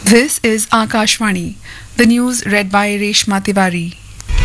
This is Akashvani. The news read by Reshma Tiwari.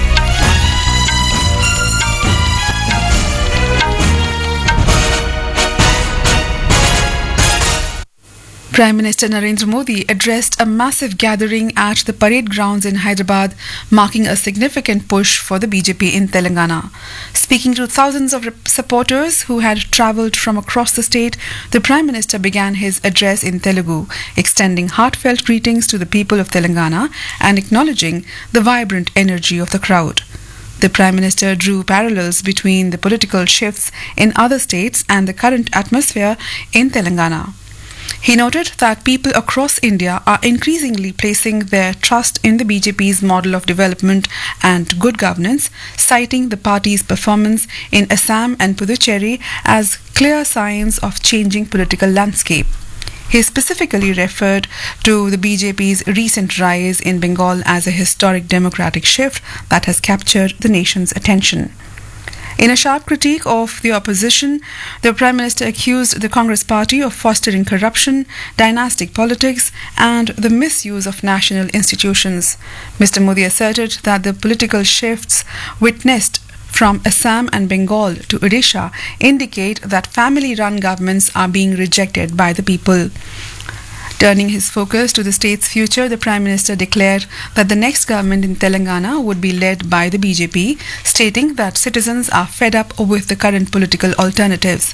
Prime Minister Narendra Modi addressed a massive gathering at the parade grounds in Hyderabad, marking a significant push for the BJP in Telangana. Speaking to thousands of supporters who had travelled from across the state, the Prime Minister began his address in Telugu, extending heartfelt greetings to the people of Telangana and acknowledging the vibrant energy of the crowd. The Prime Minister drew parallels between the political shifts in other states and the current atmosphere in Telangana. He noted that people across India are increasingly placing their trust in the BJP's model of development and good governance, citing the party's performance in Assam and Puducherry as clear signs of changing political landscape. He specifically referred to the BJP's recent rise in Bengal as a historic democratic shift that has captured the nation's attention. In a sharp critique of the opposition, the Prime Minister accused the Congress Party of fostering corruption, dynastic politics, and the misuse of national institutions. Mr. Modi asserted that the political shifts witnessed from Assam and Bengal to Odisha indicate that family-run governments are being rejected by the people. Turning his focus to the state's future, the Prime Minister declared that the next government in Telangana would be led by the BJP, stating that citizens are fed up with the current political alternatives.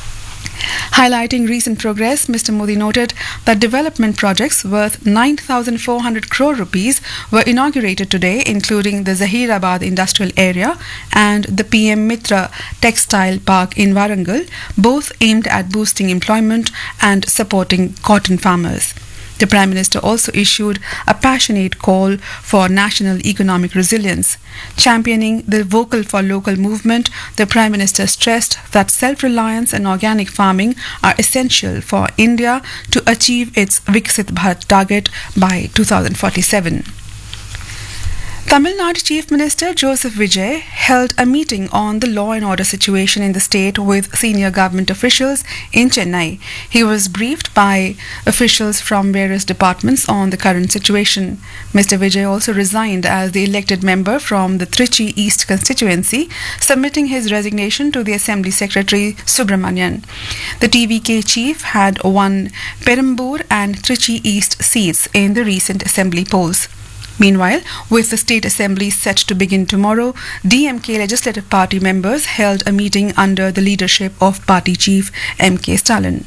Highlighting recent progress, Mr. Modi noted that development projects worth 9,400 crore rupees were inaugurated today, including the Zahirabad Industrial Area and the PM Mitra Textile Park in Warangal, both aimed at boosting employment and supporting cotton farmers. The Prime Minister also issued a passionate call for national economic resilience. Championing the Vocal for Local movement, the Prime Minister stressed that self-reliance and organic farming are essential for India to achieve its Viksit Bharat target by 2047. Tamil Nadu Chief Minister Joseph Vijay held a meeting on the law and order situation in the state with senior government officials in Chennai. He was briefed by officials from various departments on the current situation. Mr. Vijay also resigned as the elected member from the Trichy East constituency, submitting his resignation to the Assembly Secretary Subramanian. The TVK chief had won Perambur and Trichy East seats in the recent Assembly polls. Meanwhile, with the state assembly set to begin tomorrow, DMK Legislative Party members held a meeting under the leadership of party chief M.K. Stalin.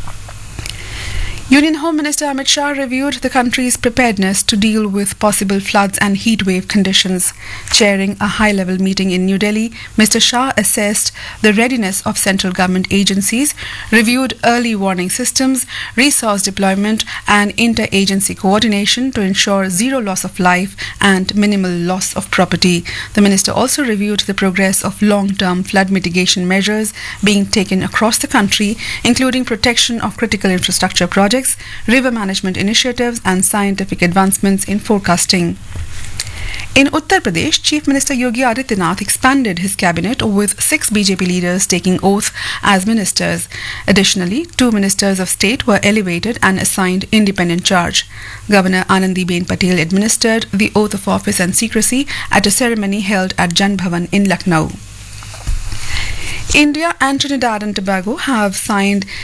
Union Home Minister Amit Shah reviewed the country's preparedness to deal with possible floods and heatwave conditions. Chairing a high-level meeting in New Delhi, Mr. Shah assessed the readiness of central government agencies, reviewed early warning systems, resource deployment and inter-agency coordination to ensure zero loss of life and minimal loss of property. The minister also reviewed the progress of long-term flood mitigation measures being taken across the country, including protection of critical infrastructure projects, river management initiatives and scientific advancements in forecasting. In Uttar Pradesh, Chief Minister Yogi Adityanath expanded his cabinet with 6 BJP leaders taking oath as ministers. Additionally, 2 ministers of state were elevated and assigned independent charge. Governor Anandiben Patel administered the oath of office and secrecy at a ceremony held at Jan Bhavan in Lucknow. India and Trinidad and Tobago have signed